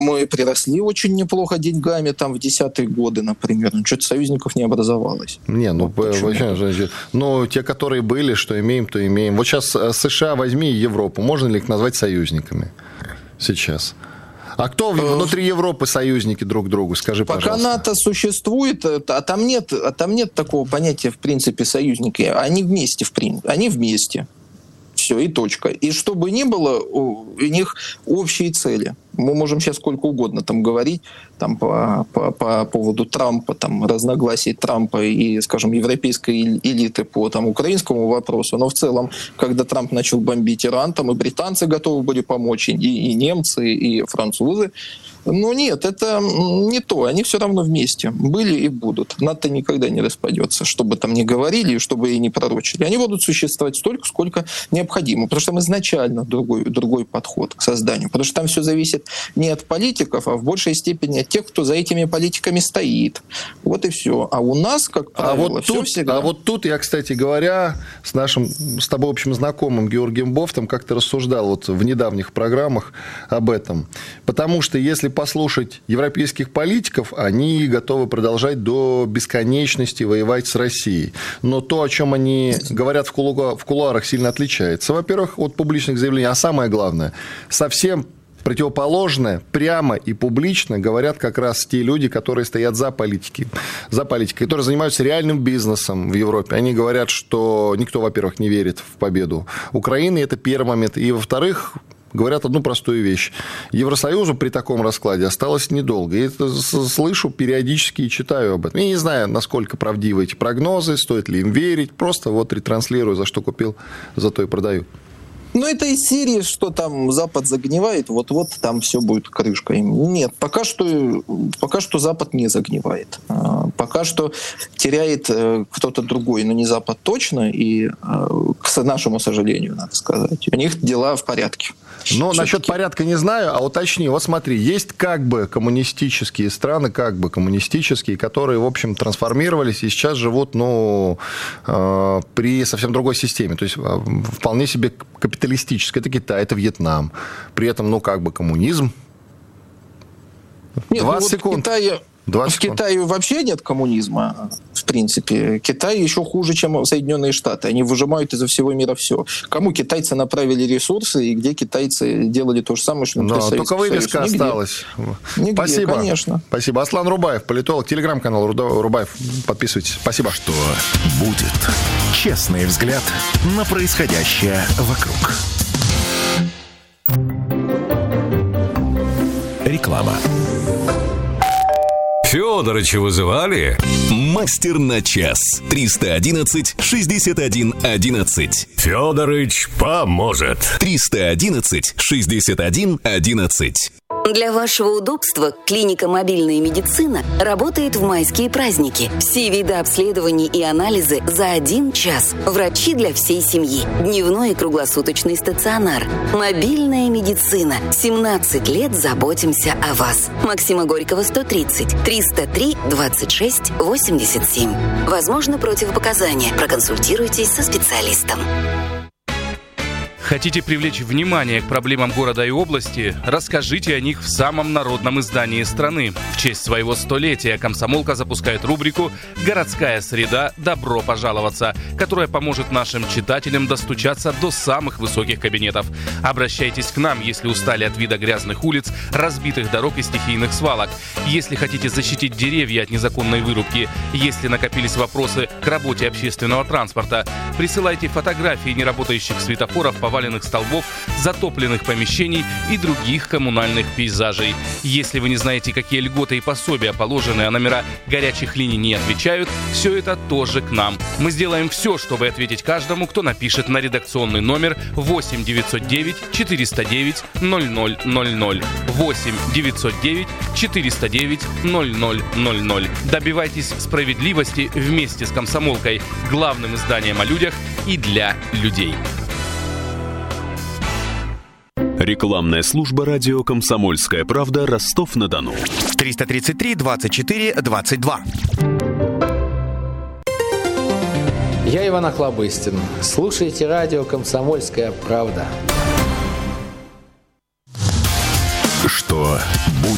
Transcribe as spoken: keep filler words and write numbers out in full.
мы приросли очень неплохо деньгами, там, в десятые годы, например. Ну, что-то союзников не образовалось. Не, ну, вообще, ну, те, которые были, что имеем, то имеем. Вот сейчас США возьми Европу, можно ли их назвать союзниками сейчас? А кто внутри Европы союзники друг другу, скажи, Пока пожалуйста. Пока НАТО существует, а там нет, а там нет такого понятия, в принципе, союзники. Они вместе, в принципе, они вместе. Все, и точка. И чтобы ни было, у них общие цели. Мы можем сейчас сколько угодно там говорить там, по, по, по поводу Трампа, там, разногласий Трампа и, скажем, европейской элиты по там, украинскому вопросу. Но в целом, когда Трамп начал бомбить Иран, там и британцы готовы были помочь, и, и немцы, и французы. Но нет, это не то. Они все равно вместе были и будут. НАТО никогда не распадется, что бы там ни говорили, что бы и ни пророчили. Они будут существовать столько, сколько необходимо. Потому что там изначально другой, другой подход к созданию. Потому что там все зависит не от политиков, а в большей степени от тех, кто за этими политиками стоит. Вот и все. А у нас, как правило, а вот все тут, всегда... А вот тут я, кстати говоря, с нашим, с тобой общим знакомым Георгием Бофтом как-то рассуждал вот в недавних программах об этом. Потому что если послушать европейских политиков, они готовы продолжать до бесконечности воевать с Россией. Но то, о чем они говорят в кулуарах, сильно отличается. Во-первых, от публичных заявлений. А самое главное, совсем противоположное, прямо и публично говорят как раз те люди, которые стоят за политикой, за политикой, которые занимаются реальным бизнесом в Европе. Они говорят, что никто, во-первых, не верит в победу Украины, это первый момент. И, во-вторых, говорят одну простую вещь. Евросоюзу при таком раскладе осталось недолго. Я это слышу периодически и читаю об этом. Я не знаю, насколько правдивы эти прогнозы, стоит ли им верить. Просто вот ретранслирую, за что купил, за то и продаю. Ну, это из серии, что там Запад загнивает, вот-вот там все будет крышкой. Нет, пока что, пока что Запад не загнивает. Пока что теряет кто-то другой, но не Запад точно, и, к нашему сожалению, надо сказать, у них дела в порядке. Но насчет порядка не знаю, а уточни. Вот смотри, есть как бы коммунистические страны, как бы коммунистические, которые, в общем, трансформировались и сейчас живут, ну, э, при совсем другой системе. То есть, вполне себе капиталистической. Это Китай, это Вьетнам. При этом, ну, как бы коммунизм. Нет, двадцать ну, вот секунд. В Китае, в Китае вообще нет коммунизма, в принципе. Китай еще хуже, чем Соединенные Штаты. Они выжимают изо всего мира все. Кому китайцы направили ресурсы, и где китайцы делали то же самое, что внутри Советского Союза? Только вывеска Нигде. осталась. Нигде, Спасибо. Конечно. Спасибо. Аслан Рубаев, политолог, телеграм-канал Рубаев. Подписывайтесь. Спасибо. Что будет? Честный взгляд на происходящее вокруг. Реклама. Фёдорыча вызывали? Мастер на час. триста одиннадцать шестьдесят один одиннадцать. Фёдорыч поможет. триста одиннадцать шестьдесят один одиннадцать. Для вашего удобства клиника «Мобильная медицина» работает в майские праздники. Все виды обследований и анализы за один час. Врачи для всей семьи. Дневной и круглосуточный стационар. «Мобильная медицина». семнадцать лет заботимся о вас. Максима Горького, сто тридцать. триста три двадцать шесть восемьдесят семь. Возможно, противопоказания. Проконсультируйтесь со специалистом. Хотите привлечь внимание к проблемам города и области? Расскажите о них в самом народном издании страны. В честь своего столетия «Комсомолка» запускает рубрику «Городская среда. Добро пожаловаться», которая поможет нашим читателям достучаться до самых высоких кабинетов. Обращайтесь к нам, если устали от вида грязных улиц, разбитых дорог и стихийных свалок. Если хотите защитить деревья от незаконной вырубки. Если накопились вопросы к работе общественного транспорта. Присылайте фотографии неработающих светофоров, поваленных столбов, затопленных помещений и других коммунальных пейзажей. Если вы не знаете, какие льготы и пособия положены, а номера горячих линий не отвечают, все это тоже к нам. Мы сделаем все, чтобы ответить каждому, кто напишет на редакционный номер восемь девятьсот девять четыреста девять ноль ноль ноль ноль. восемь девятьсот девять четыреста девять ноль ноль ноль ноль. Добивайтесь справедливости вместе с «Комсомолкой», главным изданием о людях и для людей. Рекламная служба радио «Комсомольская правда», Ростов-на-Дону. триста тридцать три двадцать четыре двадцать два. Я Иван Охлобыстин. Слушайте радио «Комсомольская правда». Что